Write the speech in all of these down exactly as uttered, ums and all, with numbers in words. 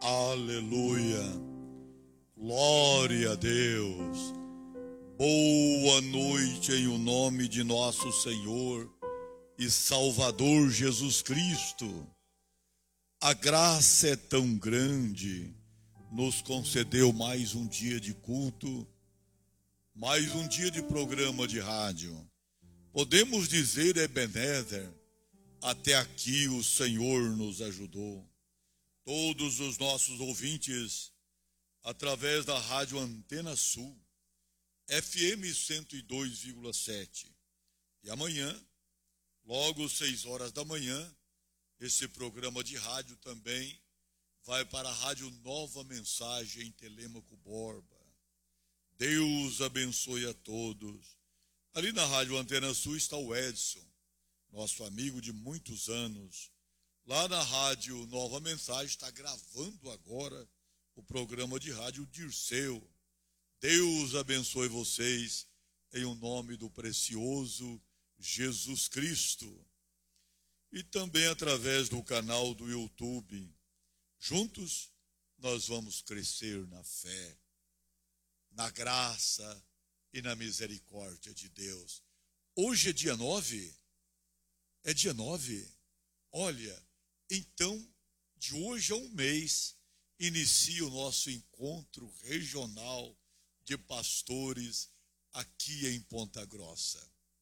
Aleluia, glória a Deus. Boa noite em o nome de nosso Senhor e Salvador Jesus Cristo. A graça é tão grande, nos concedeu mais um dia de culto, mais um dia de programa de rádio. Podemos dizer, Ebenezer, até aqui o Senhor nos ajudou. Todos os nossos ouvintes, através da Rádio Antena Sul, F M cento e dois vírgula sete. E amanhã, logo seis horas da manhã, esse programa de rádio também vai para a Rádio Nova Mensagem em Telêmaco Borba. Deus abençoe a todos. Ali na Rádio Antena Sul está o Edson, nosso amigo de muitos anos. Lá na Rádio Nova Mensagem está gravando agora o programa de rádio Dirceu. Deus abençoe vocês em o nome do precioso Jesus Cristo. E também através do canal do YouTube. Juntos nós vamos crescer na fé, na graça e na misericórdia de Deus. Hoje é dia nove? É dia nove? Olha, então, de hoje a um mês, inicia o nosso encontro regional de pastores aqui em Ponta Grossa.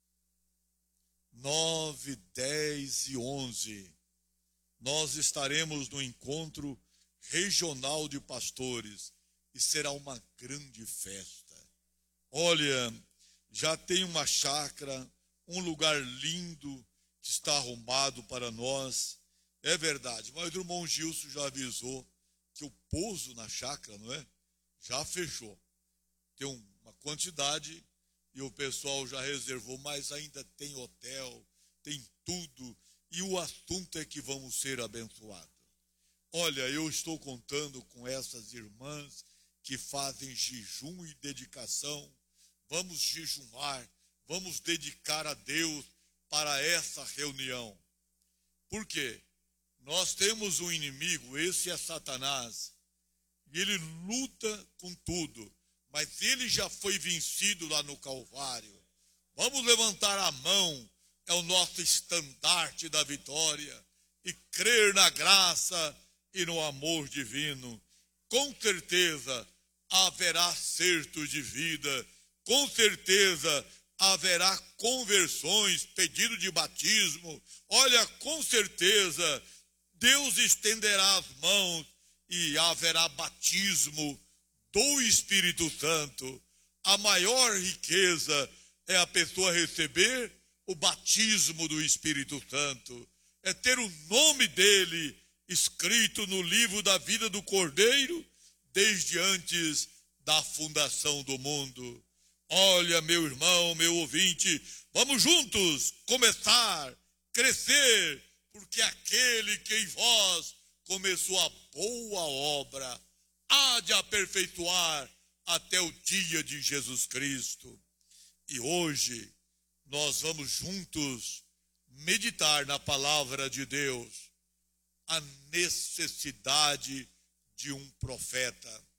nove, dez e onze, nós estaremos no encontro regional de pastores e será uma grande festa. Olha, já tem uma chácara, um lugar lindo que está arrumado para nós. É verdade, mas o irmão Gilson já avisou que o pouso na chácara, não é? Já fechou. Tem uma quantidade e o pessoal já reservou, mas ainda tem hotel, tem tudo. E o assunto é que vamos ser abençoados. Olha, eu estou contando com essas irmãs que fazem jejum e dedicação. Vamos jejuar, vamos dedicar a Deus para essa reunião. Por quê? Nós temos um inimigo, esse é Satanás, e ele luta com tudo, mas ele já foi vencido lá no Calvário. Vamos levantar a mão, é o nosso estandarte da vitória, e crer na graça e no amor divino. Com certeza haverá acerto de vida, com certeza haverá conversões, pedido de batismo. Olha, com certeza Deus estenderá as mãos e haverá batismo do Espírito Santo. A maior riqueza é a pessoa receber o batismo do Espírito Santo. É ter o nome dele escrito no livro da vida do Cordeiro desde antes da fundação do mundo. Olha, meu irmão, meu ouvinte, vamos juntos começar, crescer, porque aquele que em vós começou a boa obra há de aperfeiçoar até o dia de Jesus Cristo. E hoje nós vamos juntos meditar na palavra de Deus, a necessidade de um profeta.